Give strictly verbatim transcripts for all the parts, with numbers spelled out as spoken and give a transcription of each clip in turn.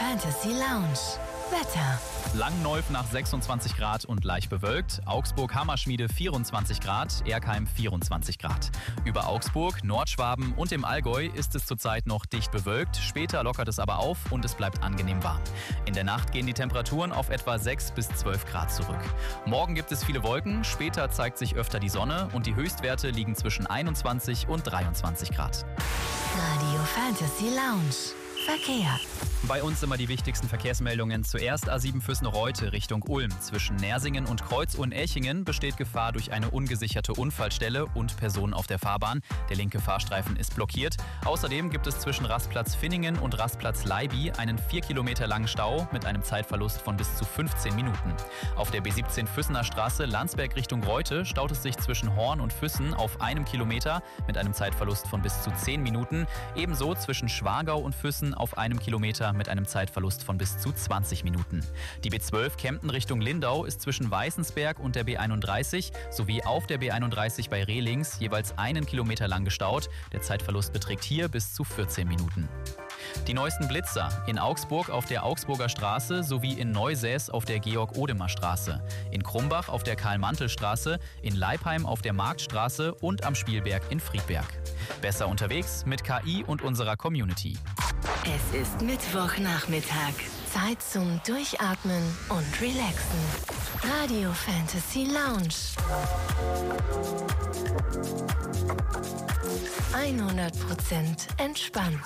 Fantasy Lounge. Wetter. Langnolf nach sechsundzwanzig Grad und leicht bewölkt. Augsburg-Hammerschmiede vierundzwanzig Grad, Erkheim vierundzwanzig Grad. Über Augsburg, Nordschwaben und im Allgäu ist es zurzeit noch dicht bewölkt. Später lockert es aber auf und es bleibt angenehm warm. In der Nacht gehen die Temperaturen auf etwa sechs bis zwölf Grad zurück. Morgen gibt es viele Wolken, später zeigt sich öfter die Sonne und die Höchstwerte liegen zwischen einundzwanzig und dreiundzwanzig Grad. Radio Fantasy Lounge. Verkehr. Bei uns immer die wichtigsten Verkehrsmeldungen. Zuerst A sieben Füssen-Reute Richtung Ulm. Zwischen Nersingen und Kreuzuhren-Echingen besteht Gefahr durch eine ungesicherte Unfallstelle und Personen auf der Fahrbahn. Der linke Fahrstreifen ist blockiert. Außerdem gibt es zwischen Rastplatz Finningen und Rastplatz Leiby einen vier Kilometer langen Stau mit einem Zeitverlust von bis zu fünfzehn Minuten. Auf der B siebzehn Füssener Straße Landsberg Richtung Reute staut es sich zwischen Horn und Füssen auf einem Kilometer mit einem Zeitverlust von bis zu zehn Minuten. Ebenso zwischen Schwagau und Füssen auf einem Kilometer mit einem Zeitverlust von bis zu zwanzig Minuten. Die B zwölf Kempten Richtung Lindau ist zwischen Weißensberg und der B einunddreißig sowie auf der B einunddreißig bei Rehlings jeweils einen Kilometer lang gestaut. Der Zeitverlust beträgt hier bis zu vierzehn Minuten. Die neuesten Blitzer in Augsburg auf der Augsburger Straße sowie in Neusäß auf der Georg-Odemer-Straße, in Krumbach auf der Karl-Mantel-Straße, in Leipheim auf der Marktstraße und am Spielberg in Friedberg. Besser unterwegs mit K I und unserer Community. Es ist Mittwochnachmittag. Zeit zum Durchatmen und Relaxen. Radio Fantasy Lounge. hundert Prozent entspannt.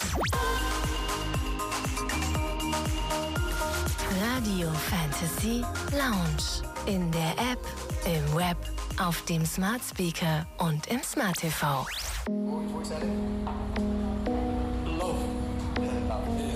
Radio Fantasy Lounge. In der App, im Web, auf dem Smart Speaker und im Smart T V.